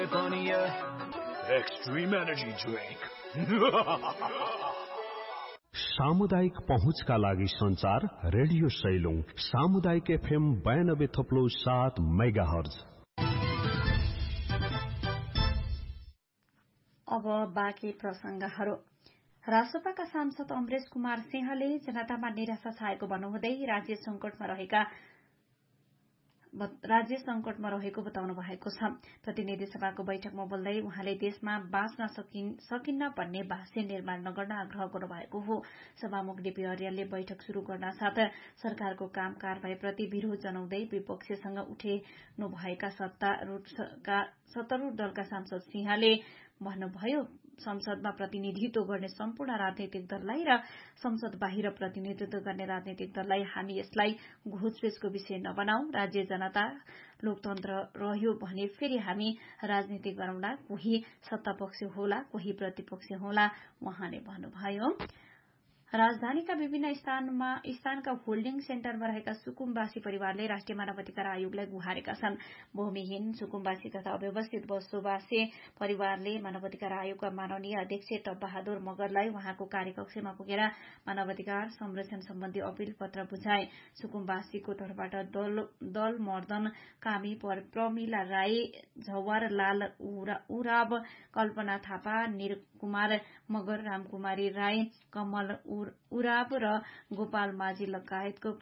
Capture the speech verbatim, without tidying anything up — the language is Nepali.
Extreme Energy Drink. सामुदायिक पहुँचका लागि संचार रेडियो सैलुङ सामुदायिक एफएम बयानब्बे थप्लो सात मेगा हर्ज। अब बाँकी प्रसंगहरू। रासपाका सांसद अमरेश कुमार सिंहले जनतामा निराशा छाएको भन्नुहुँदै राज्य संकटमा रहेका राज्य संकटमा रहेको बताउनु भएको छ। प्रतिनिधि सभाको बैठकमा बोल्दै उहाँले देशमा बाँच्न सकिन्न भन्ने भाष्य निर्माण नगर्न आग्रह गर्नुभएको हो। सभामुख डीपी अर्यालले बैठक शुरू गर्न साथ सरकारको काम कारबाहीप्रति विरोध जनाउँदै विपक्षसँग उठेनुभएका सत्तारूढ़ दलका सांसद सिंहले भन्नुभयो, संसदमा प्रतिनिधित्व गर्ने सम्पूर्ण राजनैतिक दललाई र संसद बाहिर प्रतिनिधित्व गर्ने राजनैतिक दललाई हामी यसलाई घोषपेचको विषय नबनाऊ। राज्य जनता लोकतन्त्र रह्यो भने फेरि हामी राजनीति गरौँला, कोही सत्तापक्ष होला कोही प्रतिपक्ष होला, उहाँले भन्नुभयो। राजधानीका विभिन्न स्थानमा स्थानका होल्डिङ सेन्टरमा रहेका सुकुम्बासी परिवारले राष्ट्रिय मानवाधिकार आयोगलाई गुहारेका छन्। भूमिहीन सुकुम्बासी तथा अव्यवस्थित बसोबासे परिवारले मानवाधिकार आयोगका माननीय अध्यक्ष टप बहादुर मगरलाई उहाँको कार्यकक्षमा पुगेर मानवाधिकार संरक्षण सम्बन्धी अपील पत्र बुझाए। सुकुम्बासीको तर्फबाट दल, दल मर्दन कामी, प्रमिला राई, झवार लाल उराव, कल्पना थापा, निरकुमार मगर, रामकुमारी राई, कमल उराव र गोपाल माझी लगायतको